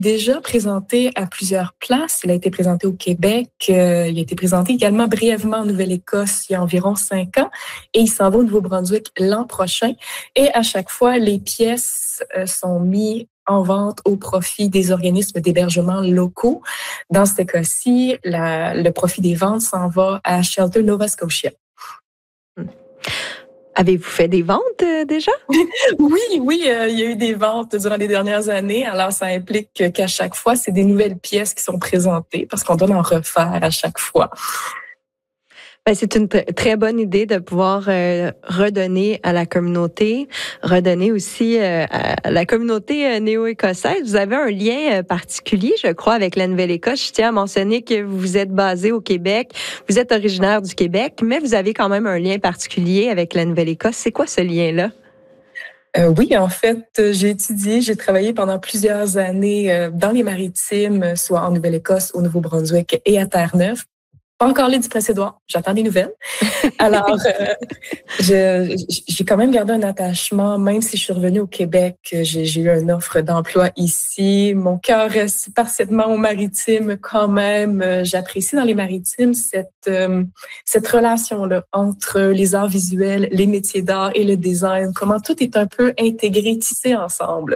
déjà présenté à plusieurs places. Il a été présenté au Québec. Il a été présenté également brièvement en Nouvelle-Écosse il y a environ 5 ans. Et il s'en va au Nouveau-Brunswick l'an prochain. Et à chaque fois, les pièces sont mises en vente au profit des organismes d'hébergement locaux. Dans ce cas-ci, le profit des ventes s'en va à Shelter Nova Scotia. Avez-vous fait des ventes déjà? Oui, il y a eu des ventes durant les dernières années. Alors, ça implique qu'à chaque fois, c'est des nouvelles pièces qui sont présentées parce qu'on doit en refaire à chaque fois. Ben, c'est une très bonne idée de pouvoir redonner à la communauté, redonner aussi à la communauté néo-écossaise. Vous avez un lien particulier, je crois, avec la Nouvelle-Écosse. Je tiens à mentionner que vous êtes basé au Québec, vous êtes originaire du Québec, mais vous avez quand même un lien particulier avec la Nouvelle-Écosse. C'est quoi ce lien-là? Oui, en fait, j'ai travaillé pendant plusieurs années dans les Maritimes, soit en Nouvelle-Écosse, au Nouveau-Brunswick et à Terre-Neuve. Pas encore les Dupré-Sédoire, j'attends des nouvelles. Alors, j'ai quand même gardé un attachement, même si je suis revenue au Québec, j'ai eu une offre d'emploi ici. Mon cœur reste partiellement aux Maritimes quand même. J'apprécie dans les Maritimes cette relation-là entre les arts visuels, les métiers d'art et le design, comment tout est un peu intégré, tissé ensemble.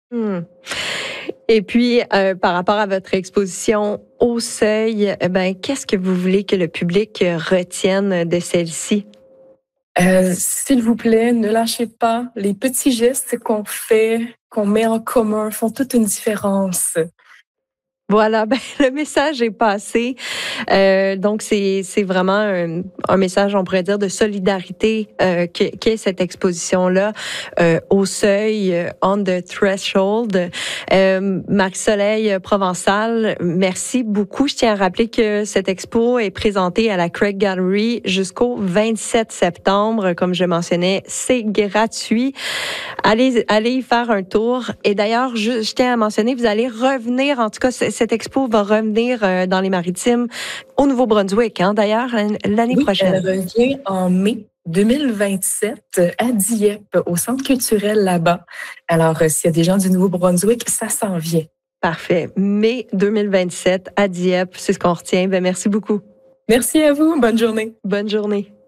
Et puis, par rapport à votre exposition au Seuil, qu'est-ce que vous voulez que le public retienne de celle-ci? S'il vous plaît, ne lâchez pas. Les petits gestes qu'on fait, qu'on met en commun, font toute une différence. Voilà, le message est passé. Donc, c'est vraiment un message, on pourrait dire, de solidarité qu'est cette exposition-là au Seuil, On the Threshold. Marie-Soleil Provençal, merci beaucoup. Je tiens à rappeler que cette expo est présentée à la Craig Gallery jusqu'au 27 septembre. Comme je mentionnais, c'est gratuit. Allez y faire un tour. Et d'ailleurs, je tiens à mentionner, vous allez revenir, en tout cas, cette expo va revenir dans les Maritimes au Nouveau-Brunswick, d'ailleurs, l'année prochaine. Elle revient en mai 2027 à Dieppe, au Centre culturel là-bas. Alors, s'il y a des gens du Nouveau-Brunswick, ça s'en vient. Parfait. Mai 2027 à Dieppe, c'est ce qu'on retient. Merci beaucoup. Merci à vous. Bonne journée. Bonne journée.